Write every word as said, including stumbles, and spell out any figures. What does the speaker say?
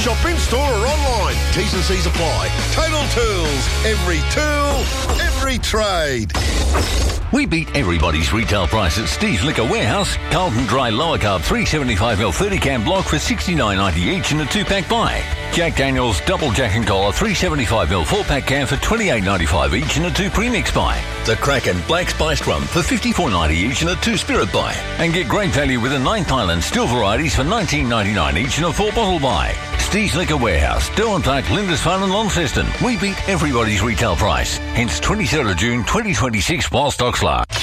Shop in store or online. T's and C's apply. Total Tools. Every tool, every trade. We beat everybody's retail price at Steve's Liquor Warehouse. Carlton Dry Lower Carb three seventy-five milliliter thirty can block for sixty-nine ninety each in a two-pack buy. Jack Daniel's Double Jack and Cola three seventy-five milliliter four-pack can for twenty-eight ninety-five each in a two premix buy. The Kraken Black Spiced Rum for fifty-four ninety each in a two spirit buy. And get great value with the Ninth Island still varieties for nineteen ninety-nine each in a four-bottle buy. Steve's Liquor Warehouse, Derwent Park, Lindisfarne and Launceston. We beat everybody's retail price. Hence twenty-third of June twenty twenty-six while stocks last.